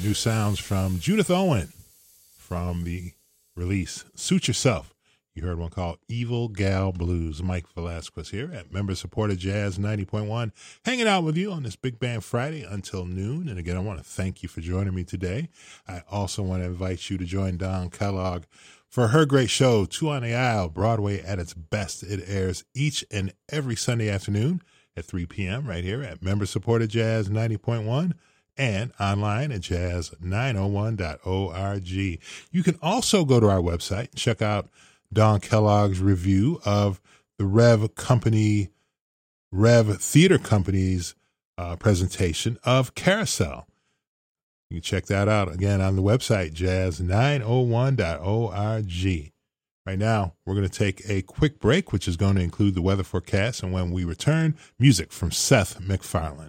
New sounds from Judith Owen from the release Suit Yourself. You heard one called Evil Gal Blues. Mike Velasquez here at member-supported Jazz 90.1, hanging out with you on this Big Band Friday until noon. And again, I want to thank you for joining me today. I also want to invite you to join Dawn Kellogg for her great show, Two on the Aisle, Broadway at its best. It airs each and every Sunday afternoon at 3 p.m. right here at member-supported Jazz 90.1 and online at jazz901.org. You can also go to our website and check out Dawn Kellogg's review of the Rev Theater Company's presentation of Carousel. You can check that out again on the website, jazz901.org. Right now, we're going to take a quick break, which is going to include the weather forecast. And when we return, music from Seth MacFarlane.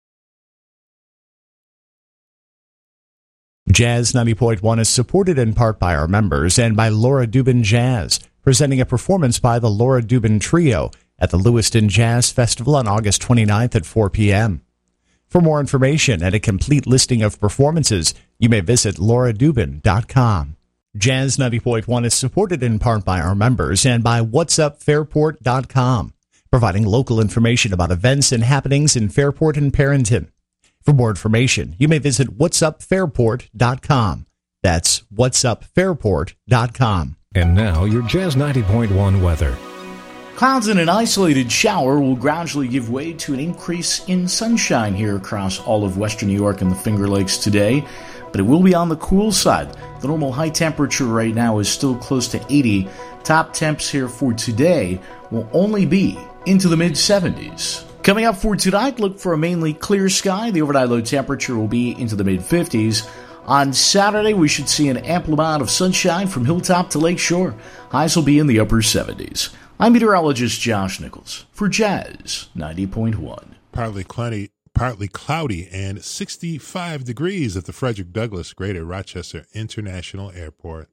Jazz 90.1 is supported in part by our members and by Laura Dubin Jazz, presenting a performance by the Laura Dubin Trio at the Lewiston Jazz Festival on August 29th at 4 p.m. For more information and a complete listing of performances, you may visit lauradubin.com. Jazz 90.1 is supported in part by our members and by whatsupfairport.com, providing local information about events and happenings in Fairport and Perrington. For more information, you may visit whatsupfairport.com. That's whatsupfairport.com. And now, your Jazz 90.1 weather. Clouds and an isolated shower will gradually give way to an increase in sunshine here across all of western New York and the Finger Lakes today, but it will be on the cool side. The normal high temperature right now is still close to 80. Top temps here for today will only be into the mid-70s. Coming up for tonight, look for a mainly clear sky. The overnight low temperature will be into the mid-50s. On Saturday, we should see an ample amount of sunshine from hilltop to lakeshore. Highs will be in the upper 70s. I'm meteorologist Josh Nichols for Jazz 90.1. Partly cloudy and 65 degrees at the Frederick Douglass Greater Rochester International Airport.